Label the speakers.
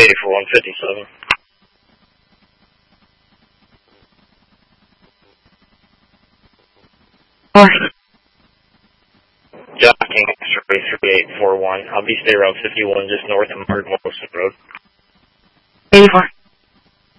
Speaker 1: for 157. Jocking X-ray 3841. I'll be stay route 51 just north of Martin Wilson Road.
Speaker 2: 84.